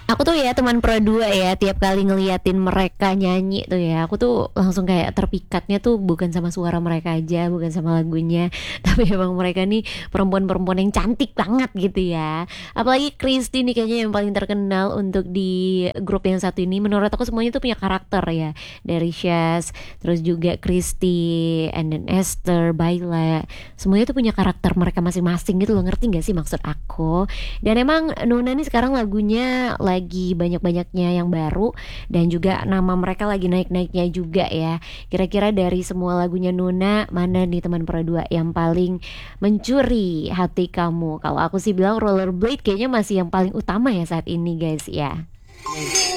Aku tuh ya teman Pro 2 ya, tiap kali ngeliatin mereka nyanyi tuh ya, aku tuh langsung kayak terpikatnya tuh bukan sama suara mereka aja, bukan sama lagunya, tapi emang mereka nih perempuan-perempuan yang cantik banget gitu ya. Apalagi Christy nih kayaknya yang paling terkenal untuk di grup yang satu ini. Menurut aku semuanya tuh punya karakter ya. Dari Shaz, terus juga Christy, and then Esther, Baila. Semuanya tuh punya karakter mereka masing-masing gitu loh, ngerti gak sih maksud aku? Dan emang Nuna nih sekarang lagunya lagi banyak-banyaknya yang baru dan juga nama mereka lagi naik-naiknya juga ya. Kira-kira dari semua lagunya Nuna, mana nih teman Pro 2 yang paling mencuri hati kamu? Kalau aku sih bilang Rollerblade kayaknya masih yang paling utama ya saat ini guys ya.